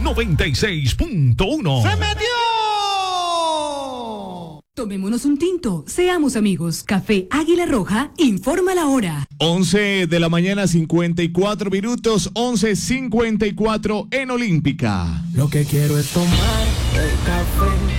96.1. ¡Se metió! Tomémonos un tinto, seamos amigos. Café Águila Roja informa la hora. 11 de la mañana, 54 minutos, 11:54 en Olímpica. Lo que quiero es tomar el café